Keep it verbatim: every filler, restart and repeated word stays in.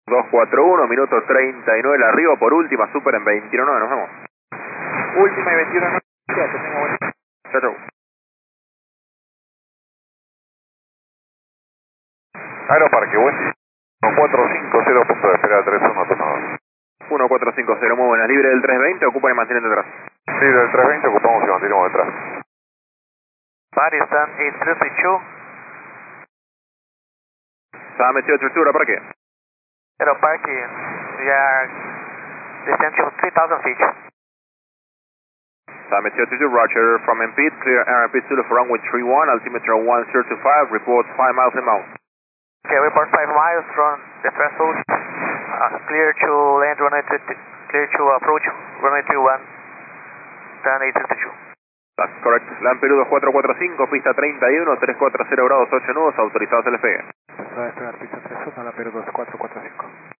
dos cuatro uno, minuto treinta y nueve, la arriba por última, super en veintiuno nueve, nos vemos. Última y veintiuno nueve, que tenga buen día. Chau, chau. Aeroparque, buen día. uno cuatro cinco cero, punto de espera tres uno uno. uno cuatro cinco cero, muy buenas, libre del trescientos veinte, ocupan y mantienen detrás. Sí, del trescientos veinte ocupamos y mantenemos detrás. Pakistan eight three three two. Summit zero three two, Aeroparque. Aeroparque, we are descend to three thousand feet. Summit zero three two, Roger, from M P, clear R M P Zulu for runway three one, altimeter one zero two five, report five miles inbound. Okay, report five miles from the threshold. Uh, clear to land runway two, clear to approach runway three one, turn eight three two. That's correct. LAN Perú dos cuatro cuatro cinco, pista treinta y uno, trescientos cuarenta grados ocho nudos, autorizados el despegue. Va a despegar pista tres uno, la Perú dos cuatro cuatro cinco.